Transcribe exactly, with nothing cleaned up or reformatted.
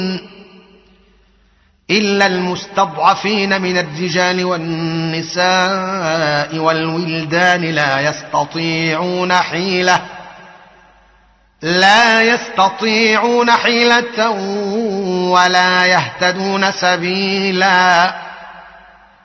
إلا المستضعفين من الرجال والنساء والولدان لا يستطيعون حيلة لا يستطيعون حيلة ولا يهتدون سبيلا